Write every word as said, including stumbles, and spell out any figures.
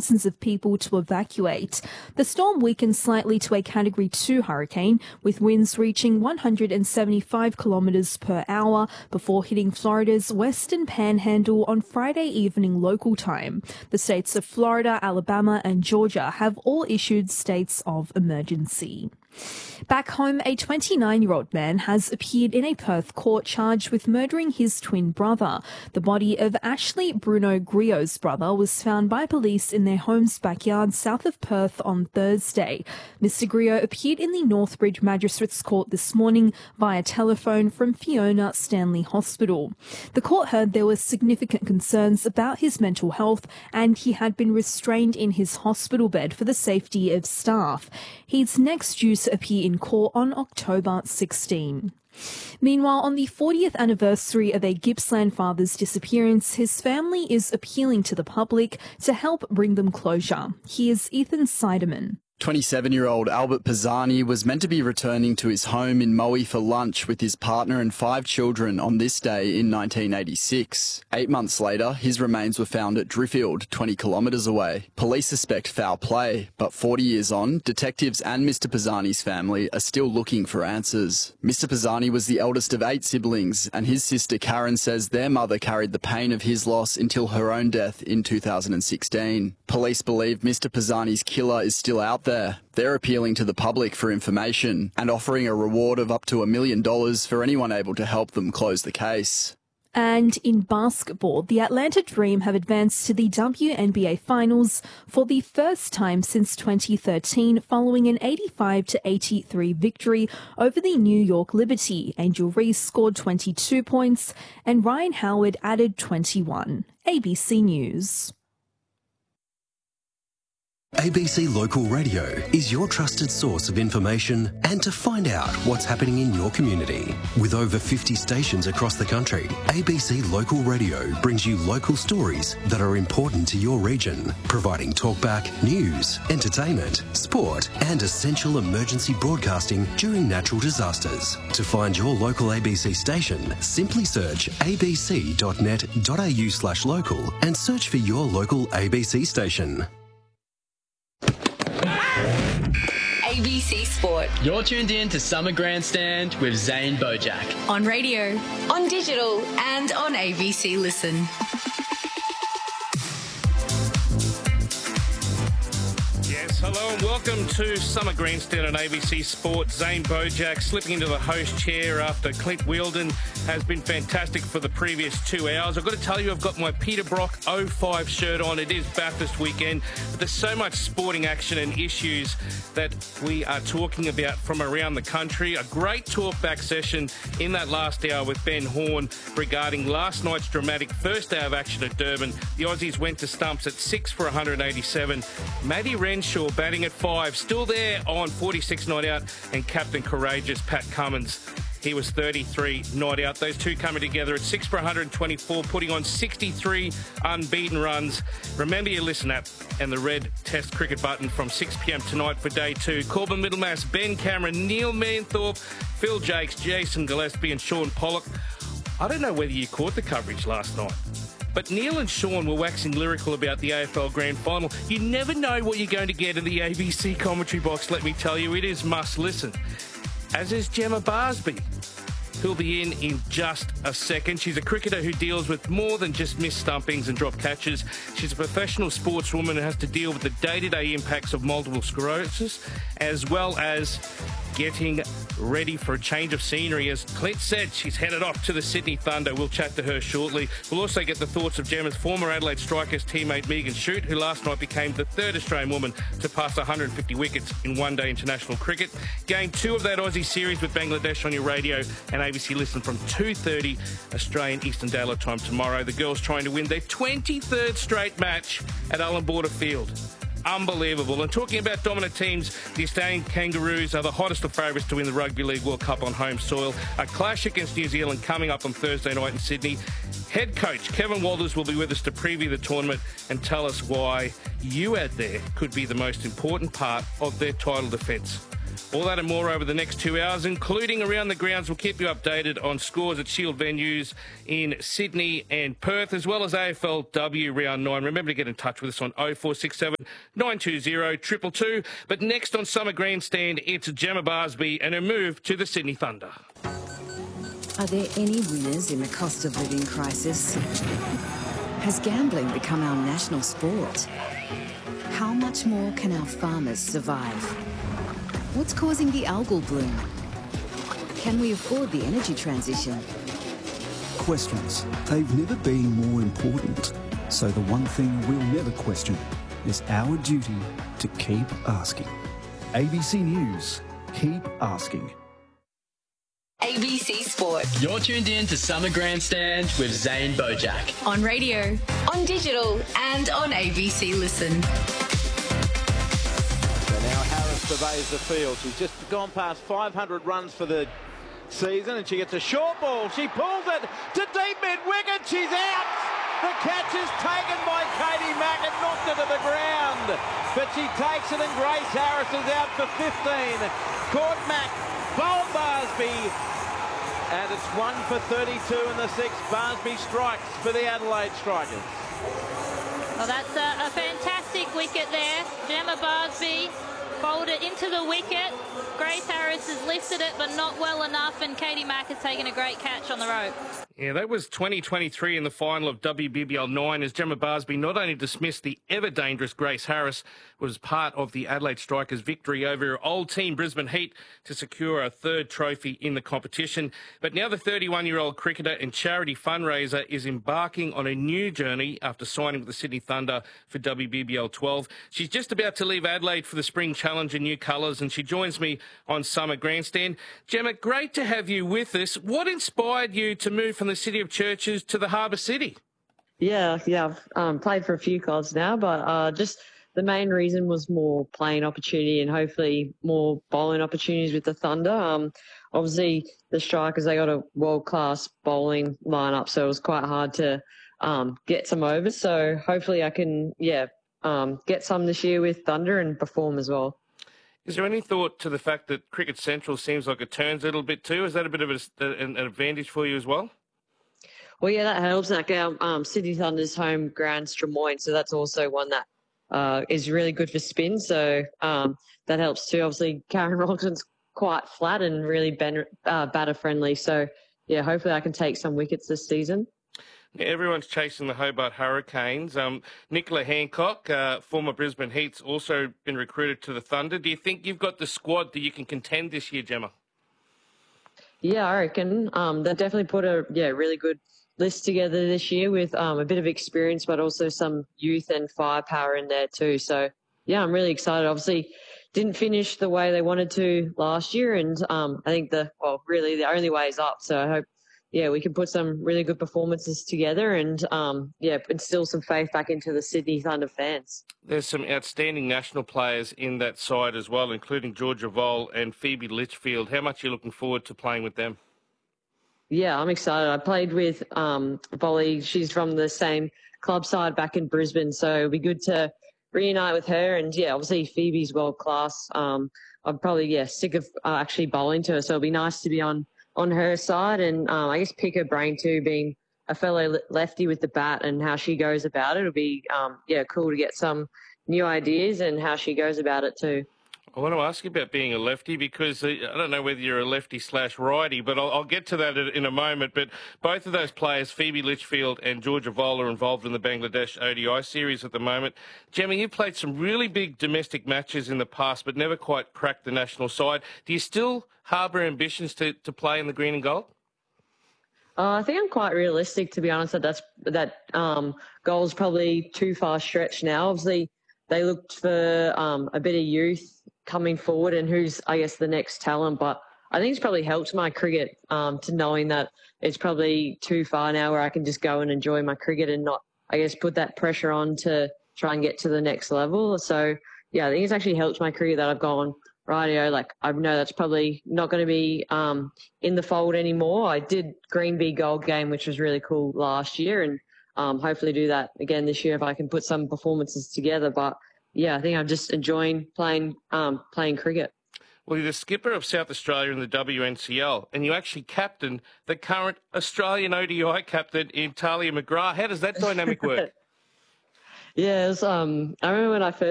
thousands of people to evacuate. The storm weakened slightly to a Category two hurricane, with winds reaching one hundred seventy-five kilometres per hour before hitting Florida's western panhandle on Friday evening local time. The states of Florida, Alabama and Georgia have all issued states of emergency. Back home, a twenty-nine-year-old man has appeared in a Perth court charged with murdering his twin brother. The body of Ashley Bruno Griot's brother was found by police in their home's backyard south of Perth on Thursday. Mister Griot appeared in the Northbridge Magistrates Court this morning via telephone from Fiona Stanley Hospital. The court heard there were significant concerns about his mental health and he had been restrained in his hospital bed for the safety of staff. He's next due to appear in court on October sixteenth. Meanwhile, on the fortieth anniversary of a Gippsland father's disappearance, his family is appealing to the public to help bring them closure. Here's Ethan Seidemann. twenty-seven-year-old Albert Pisani was meant to be returning to his home in Moe for lunch with his partner and five children on this day in nineteen eighty-six. Eight months later, his remains were found at Driffield, twenty kilometres away. Police suspect foul play, but forty years on, detectives and Mister Pisani's family are still looking for answers. Mister Pisani was the eldest of eight siblings, and his sister Karen says their mother carried the pain of his loss until her own death in two thousand sixteen. Police believe Mister Pisani's killer is still out there. They're appealing to the public for information and offering a reward of up to a million dollars for anyone able to help them close the case. And in basketball, the Atlanta Dream have advanced to the W N B A Finals for the first time since twenty thirteen, following an eighty-five to eighty-three victory over the New York Liberty. Angel Reese scored twenty-two points and Ryan Howard added twenty-one. A B C News. A B C Local Radio is your trusted source of information and to find out what's happening in your community. With over fifty stations across the country, A B C Local Radio brings you local stories that are important to your region, providing talkback, news, entertainment, sport and essential emergency broadcasting during natural disasters. To find your local A B C station, simply search abc dot net dot a u slash local and search for your local A B C station. A B C Sport. You're tuned in to Summer Grandstand with Zane Bojack. On radio, on digital, and on A B C Listen. Yes, hello and welcome to Summer Grandstand on A B C Sport. Zane Bojack slipping into the host chair after Clint Wheeldon has been fantastic for the previous two hours. I've got to tell you, I've got my Peter Brock oh five shirt on. It is Bathurst weekend, but there's so much sporting action and issues that we are talking about from around the country. A great talk-back session in that last hour with Ben Horn regarding last night's dramatic first day of action at Durban. The Aussies went to stumps at six for one hundred eighty-seven. Matty Renshaw batting at five, still there on forty-six not out, and captain courageous Pat Cummins. He was thirty-three not out. Those two coming together at six for one hundred twenty-four, putting on sixty-three unbeaten runs. Remember your Listen app and the red Test cricket button from six p m tonight for day two. Corbin Middlemass, Ben Cameron, Neil Manthorpe, Phil Jakes, Jason Gillespie and Sean Pollock. I don't know whether you caught the coverage last night, but Neil and Sean were waxing lyrical about the A F L Grand Final. You never know what you're going to get in the A B C commentary box, let me tell you. It is must listen. As is Gemma Barsby, who'll be in in just a second. She's a cricketer who deals with more than just missed stumpings and drop catches. She's a professional sportswoman and has to deal with the day-to-day impacts of multiple sclerosis, as well as getting ready for a change of scenery. As Clint said, she's headed off to the Sydney Thunder. We'll chat to her shortly. We'll also get the thoughts of Gemma's former Adelaide Strikers teammate Megan Shute, who last night became the third Australian woman to pass one hundred fifty wickets in one-day international cricket. Game two of that Aussie series with Bangladesh on your radio and A B C Listen from two thirty Australian Eastern Daylight Time tomorrow. The girls trying to win their twenty-third straight match at Allan Border Field. Unbelievable. And talking about dominant teams, the Australian Kangaroos are the hottest of favourites to win the Rugby League World Cup on home soil. A clash against New Zealand coming up on Thursday night in Sydney. Head coach Kevin Walters will be with us to preview the tournament and tell us why you out there could be the most important part of their title defence. All that and more over the next two hours, including around the grounds. We'll keep you updated on scores at Shield venues in Sydney and Perth, as well as A F L W Round nine. Remember to get in touch with us on oh four six seven, nine two zero, two two two. But next on Summer Grandstand, it's Gemma Barsby and her move to the Sydney Thunder. Are there any winners in the cost of living crisis? Has gambling become our national sport? How much more can our farmers survive? What's causing the algal bloom? Can we afford the energy transition? Questions. They've never been more important. So the one thing we'll never question is our duty to keep asking. A B C News. Keep asking. A B C Sport. You're tuned in to Summer Grandstand with Zane Bojack. On radio, on digital, and on A B C Listen. So now Harris surveys the field. She's just gone past five hundred runs for the season, and she gets a short ball. She pulls it to deep mid-wicket. She's out. The catch is taken by Katie Mack and knocked it to the ground. But she takes it, and Grace Harris is out for fifteen. Caught Mack, bowled Barsby, and it's one for thirty-two in the sixth. Barsby strikes for the Adelaide Strikers. Well, that's a, a fantastic wicket there. Gemma Barsby bowled it into the wicket. Grace Harris has lifted it, but not well enough, and Katie Mack has taken a great catch on the rope. Yeah, that was twenty twenty-three in the final of W B B L nine, as Gemma Barsby not only dismissed the ever-dangerous Grace Harris, was part of the Adelaide Strikers' victory over her old team Brisbane Heat to secure a third trophy in the competition. But now the thirty-one-year-old cricketer and charity fundraiser is embarking on a new journey after signing with the Sydney Thunder for W B B L twelve. She's just about to leave Adelaide for the Spring Challenge in new colours, and she joins me on Summer Grandstand. Gemma, great to have you with us. What inspired you to move from the City of Churches to the Harbour City? Yeah, yeah, I've um, played for a few clubs now, but uh, just the main reason was more playing opportunity and hopefully more bowling opportunities with the Thunder. Um, obviously, the Strikers, they got a world-class bowling lineup, so it was quite hard to um, get some overs. So hopefully I can, yeah, um, get some this year with Thunder and perform as well. Is there any thought to the fact that Cricket Central seems like it turns a little bit too? Is that a bit of a, an advantage for you as well? Well, yeah, that helps. Like our um, Sydney Thunder's home ground's Drummoyne, so that's also one that uh, is really good for spin. So um, that helps too. Obviously, Karen Rollington's quite flat and really ben- uh, batter friendly. So yeah, hopefully I can take some wickets this season. Yeah, everyone's chasing the Hobart Hurricanes. Um, Nicola Hancock, uh, former Brisbane Heat's, also been recruited to the Thunder. Do you think you've got the squad that you can contend this year, Gemma? Yeah, I reckon. Um, they definitely put a yeah really good list together this year with um, a bit of experience, but also some youth and firepower in there too. So yeah, I'm really excited. Obviously, didn't finish the way they wanted to last year, and um, I think the well, really the only way is up. So I hope. Yeah, we can put some really good performances together and, um, yeah, instill some faith back into the Sydney Thunder fans. There's some outstanding national players in that side as well, including Georgia Voll and Phoebe Litchfield. How much are you looking forward to playing with them? Yeah, I'm excited. I played with um, Bolly. She's from the same club side back in Brisbane, so it'll be good to reunite with her. And, yeah, obviously Phoebe's world-class. Um, I'm probably, yeah, sick of uh, actually bowling to her, so it'll be nice to be on on her side and um, I guess pick her brain too, being a fellow lefty with the bat and how she goes about it. It'll be, um, yeah, cool to get some new ideas and how she goes about it too. I want to ask you about being a lefty because uh, I don't know whether you're a lefty slash righty, but I'll, I'll get to that in a moment. But both of those players, Phoebe Litchfield and Georgia Voll, are involved in the Bangladesh O D I series at the moment. Gemma, you've played some really big domestic matches in the past, but never quite cracked the national side. Do you still harbour ambitions to, to play in the green and gold? Uh, I think I'm quite realistic, to be honest, that that's, that um, goal's probably too far stretched now. Obviously, they looked for um, a bit of youth coming forward and who's, I guess, the next talent. But I think it's probably helped my cricket um, to knowing that it's probably too far now where I can just go and enjoy my cricket and not, I guess, put that pressure on to try and get to the next level. So, yeah, I think it's actually helped my cricket that I've gone, rightio, like I know that's probably not going to be um, in the fold anymore. I did Green Bee Gold game, which was really cool last year, and um, hopefully do that again this year if I can put some performances together. But yeah, I think I'm just enjoying playing um, playing cricket. Well, you're the skipper of South Australia in the W N C L, and you actually captained the current Australian O D I captain in Talia McGrath. How does that dynamic work? Yeah, it was, um, I remember when I first